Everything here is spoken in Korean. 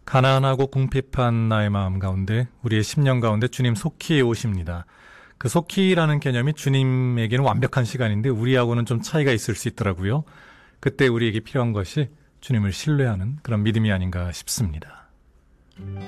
가난하고 궁핍한 나의 마음 가운데, 우리의 심령 가운데 주님 속히 오십니다. 그 속히라는 개념이 주님에게는 완벽한 시간인데 우리하고는 좀 차이가 있을 수 있더라고요. 그때 우리에게 필요한 것이 주님을 신뢰하는 그런 믿음이 아닌가 싶습니다.